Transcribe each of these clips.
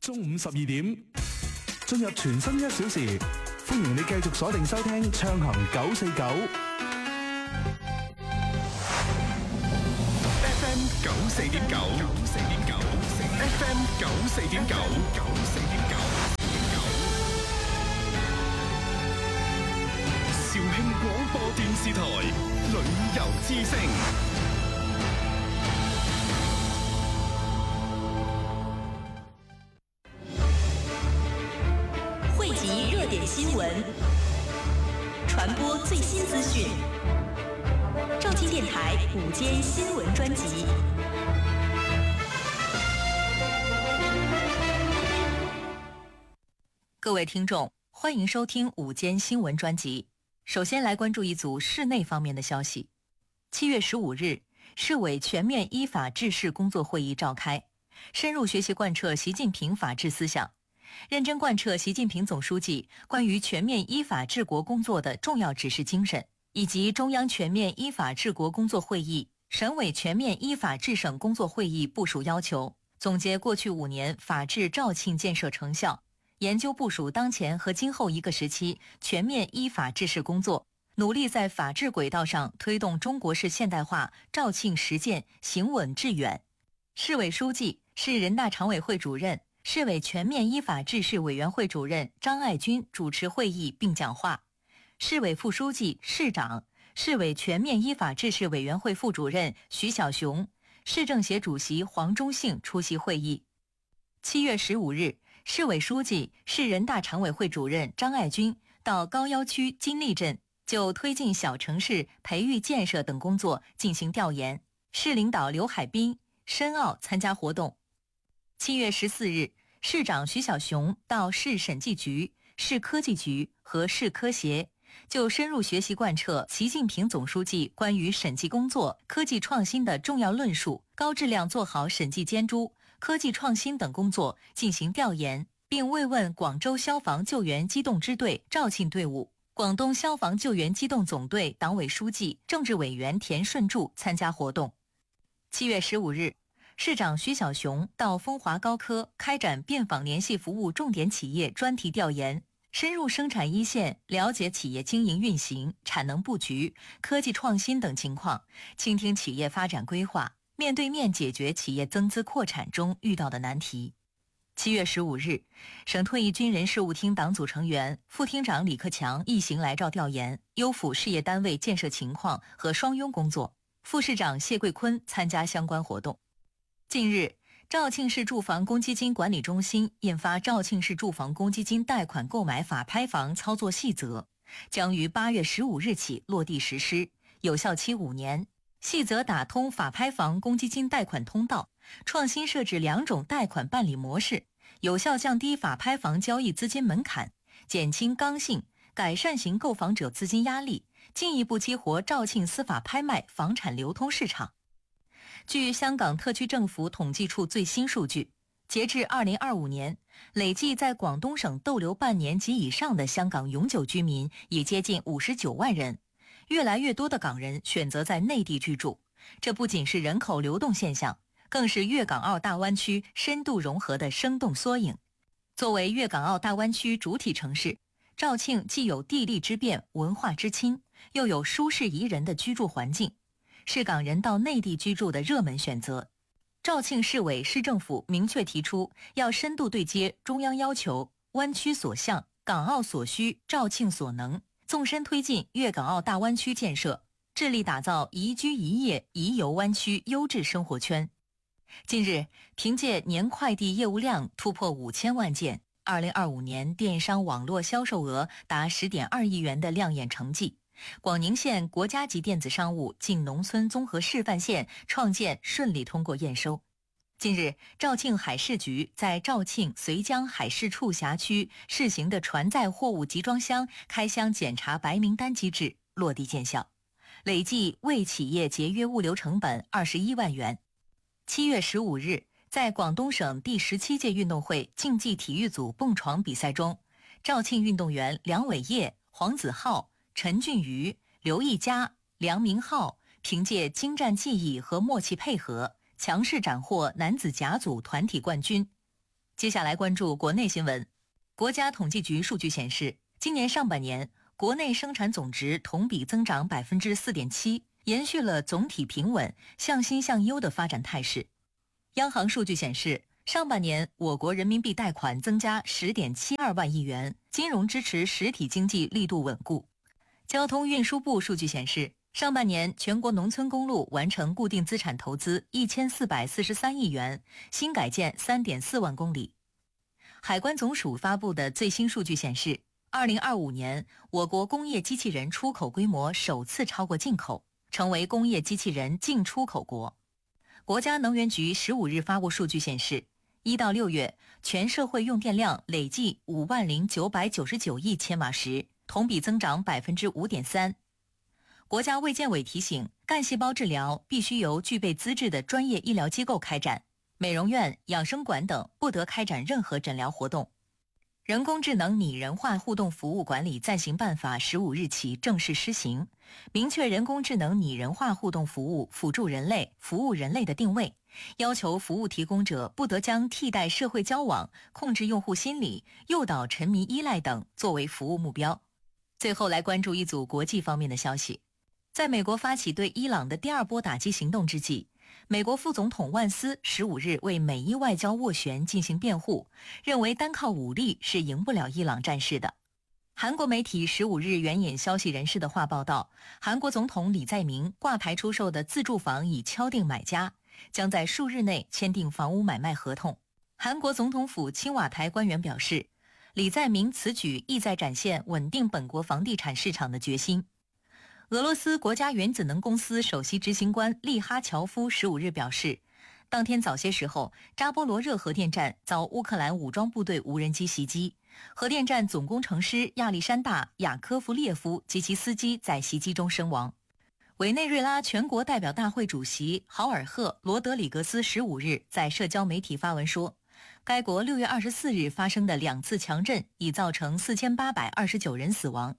中午12點，進入全新1小時，歡迎你繼續鎖定收聽暢行949。 FM 94.9 FM 94.9肇慶廣播電視台旅遊之聲。 匯集熱點新聞，傳播最新資訊。肇慶電台午間新聞專輯。各位聽眾，歡迎收聽午間新聞專輯。首先來關注一組市內方面的消息。7月15日，市委全面依法治市工作會議召開，深入學習貫徹習近平法治思想，認真貫徹習近平總書記關於全面依法治國工作的重要指示精神，以及中央全面依法治國工作會議、省委全面依法治省工作會議部署要求，總結過去5年法治肇慶建設成效，研究部署當前和今後一個時期全面依法治市工作，努力在法治軌道上推動中國式現代化肇慶實踐行穩致遠。市委書記、市人大常委會主任、市委全面依法治市委員會主任張愛軍主持會議並講話，市委副書記、市長、市委全面依法治市委員會副主任徐小雄、市政協主席黃忠信出席會議。7月15日，市委書記、市人大常委會主任張愛軍到高要區金利鎮就推進小城市培育建設等工作進行調研，市領導劉海濱、申奧參加活動。7月14日，市長徐小雄到市審計局、市科技局和市科協，就深入學習貫徹習近平總書記關於審計工作、科技創新的重要論述，高質量做好審計監督、科技創新等工作進行調研，並慰問廣州消防救援機動支隊肇慶隊伍、廣東消防救援機動總隊黨委書記、政治委員田順柱參加活動。7月15日，市長徐小雄到豐華高科開展便訪聯繫服務重點企業專題調研，深入生產一線，了解企業經營運行、產能布局、科技創新等情況，傾聽企業發展規劃，面對面解決企業增資擴產中遇到的難題。7月15日，省退役軍人事務廳黨組成員、副廳長李克強一行來肇調研優撫事業單位建設情況和雙擁工作，副市長謝桂坤參加相關活動。近日，肇慶市住房公積金管理中心印發《肇慶市住房公積金貸款購買法拍房操作細則》，將於8月15日起落地實施，有效期5年。細則打通法拍房公積金貸款通道，創新設置2種貸款辦理模式，有效降低法拍房交易資金門檻，減輕剛性、改善型購房者資金壓力，進一步激活肇慶司法拍賣房產流通市場。據香港特區政府統計處最新數據，截至2025年，累計在廣東省逗留半年及以上的香港永久居民已接近59萬人。越來越多的港人選擇在內地居住，這不僅是人口流動現象，更是粵港澳大灣區深度融合的生動縮影。作為粵港澳大灣區主體城市，肇慶既有地利之便、文化之親，又有舒適宜人的居住環境，是港人到內地居住的熱門選擇。肇慶市委市政府明確提出，要深度對接中央要求，灣區所向、港澳所需、肇慶所能，縱深推進粵港澳大灣區建設，致力打造宜居宜業宜遊灣區優質生活圈。近日，憑借年快遞業務量突破5000萬件，2025年電商網絡銷售額達10.2億元的亮眼成績，廣寧縣國家級電子商務進農村綜合示範線創建順利通過驗收。近日，肇慶海事局在肇慶绥江海事處轄區試行的船載貨物集裝箱開箱檢查白名單機制落地見效，累計為企業節約物流成本21萬元。7月15日，在廣東省第17屆運動會競技體育組蹦床比賽中，肇慶運動員梁偉業、黃子浩、陳俊瑜、劉毅佳、梁明浩憑借精湛技藝和默契配合，強勢斬獲男子甲組團體冠軍。 接下来关注国内新闻。国家统计局数据显示，今年上半年国内生产总值同比增长 4.7%， 延续了总体平稳、向新向优的发展态势。央行数据显示，上半年我国人民币贷款增加 10.72 万亿元，金融支持实体经济力度稳固。交通运输部数据显示，上半年全国农村公路完成固定资产投资1443亿元，新改建 3.4 万公里。海关总署发布的最新数据显示，2025年我国工业机器人出口规模首次超过进口，成为工业机器人净出口国。国家能源局15日发布数据显示，1到6月全社会用电量累计50999亿千瓦时，同比增长 5.3%。国家卫健委提醒，干细胞治疗必须由具备资质的专业医疗机构开展，美容院、养生馆等不得开展任何诊疗活动。人工智能拟人化互动服务管理暂行办法15日起正式施行，明确人工智能拟人化互动服务辅助人类、服务人类的定位，要求服务提供者不得将替代社会交往、控制用户心理、诱导沉迷依赖等作为服务目标。最后来关注一组国际方面的消息。在美国发起对伊朗的第二波打击行动之际，美国副总统万斯15日为美伊外交斡旋进行辩护，认为单靠武力是赢不了伊朗战事的。韩国媒体15日援引消息人士的话报道，韩国总统李在明挂牌出售的自住房已敲定买家，将在数日内签订房屋买卖合同。韩国总统府青瓦台官员表示，李在明此举意在展现稳定本国房地产市场的决心。俄罗斯国家原子能公司首席执行官利哈乔夫15日表示，当天早些时候，扎波罗热核电站遭乌克兰武装部队无人机袭击，核电站总工程师亚历山大·雅科夫列夫及其司机在袭击中身亡。委内瑞拉全国代表大会主席豪尔赫·罗德里格斯15日在社交媒体发文说，该国6月24日发生的2次强震已造成4829人死亡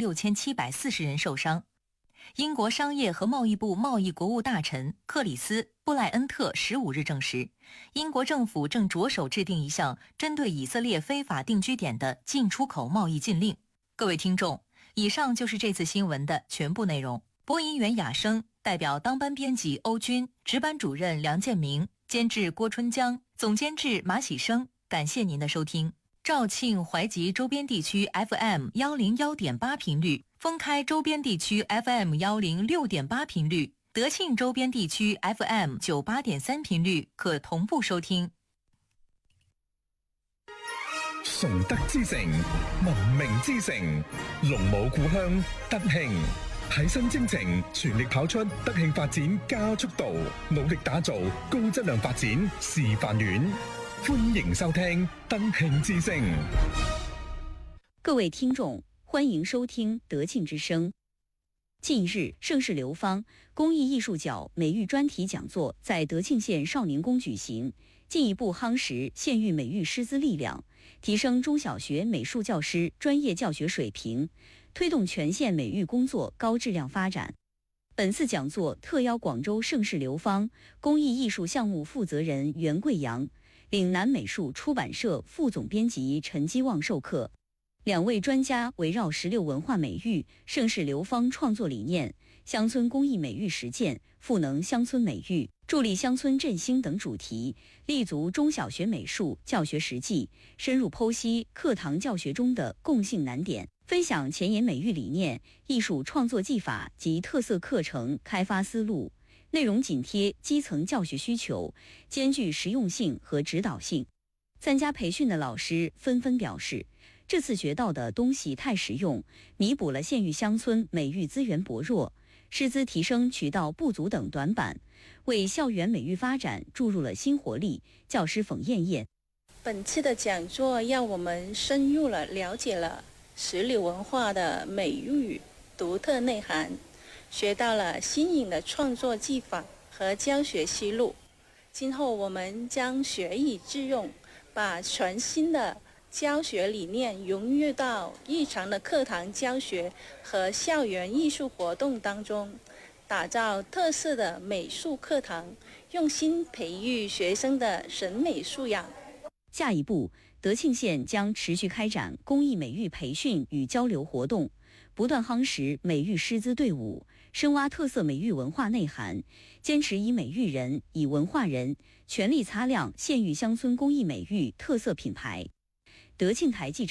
，16740人受伤。英国商业和贸易部贸易国务大臣克里斯·布莱恩特15日证实，英国政府正着手制定一项针对以色列非法定居点的进出口贸易禁令。各位听众，以上就是这次新闻的全部内容。播音员雅生，代表当班编辑欧军，值班主任梁建明，监制郭春江，总监制马喜生。感谢您的收听。肇庆、怀集周边地区 FM 101.8频率，封开周边地区 FM 106.8频率，德庆周边地区 FM 98.3频率可同步收听。 崇德之城，文明之城，龍舞故鄉德慶，提升征程，全力跑出德慶發展加速度，努力打造高質量發展示範院。歡迎收聽德慶之聲。 各位聽眾，歡迎收聽德慶之聲。近日，盛世流芳公益藝術角美育專題講座在德慶縣少寧宮舉行，進一步夯實縣域美育師資力量，提升中小學美術教師專業教學水平，推動全縣美育工作高質量發展。本次講座特邀廣州盛世流芳公益藝術項目負責人袁貴陽、嶺南美術出版社副總編輯陳基旺授課。兩位專家圍繞16文化美育、盛世流芳創作理念、鄉村公益美育實踐、賦能鄉村美育、助力鄉村振興等主題，立足中小學美術教學實際，深入剖析課堂教學中的共性難點，分享前沿美育理念、藝術創作技法及特色課程開發思路，內容緊貼基層教學需求，兼具實用性和指導性。參加培訓的老師紛紛表示，這次學到的東西太實用，彌補了縣域鄉村美育資源薄弱、師資提升渠道不足等短板，為校園美育發展注入了新活力。教師馮燕燕， 本次的講座讓我們深入了解了16文化的美育獨特內涵，學到了新穎的創作技法和教學思路。今後我們將學以致用，把全新的教學理念融入到日常的課堂教學和校園藝術活動當中，打造特色的美術課堂，用心培育學生的審美素養。 下一步，德庆县将持续开展工艺美育培训与交流活动，不断夯实美育师资队伍，深挖特色美育文化内涵，坚持以美育人、以文化人，全力擦亮县域乡村工艺美育特色品牌。德庆台记者